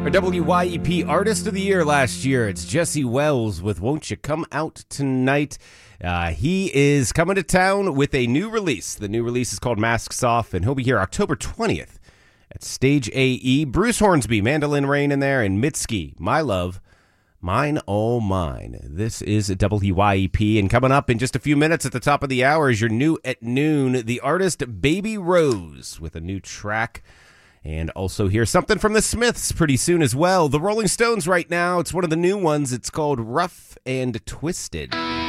Our WYEP Artist of the Year last year, it's Jesse Wells with Won't You Come Out Tonight. He is coming to town with a new release. The new release is called Masks Off, and he'll be here October 20th at Stage AE. Bruce Hornsby, Mandolin Rain in there, and Mitski, My Love, Mine All Mine. This is WYEP, and coming up in just a few minutes at the top of the hour is your new at noon, the artist Baby Rose with a new track. And also hear something from the Smiths pretty soon as well. The Rolling Stones right now, it's one of the new ones. It's called Rough and Twisted.